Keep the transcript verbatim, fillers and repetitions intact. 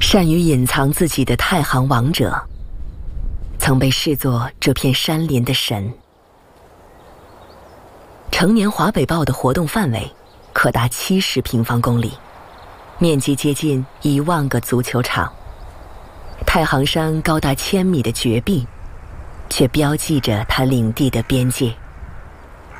善于隐藏自己的太行王者，曾被视作这片山林的神。成年华北豹的活动范围可达七十平方公里，面积接近一万个足球场。太行山高达千米的绝壁，却标记着它领地的边界。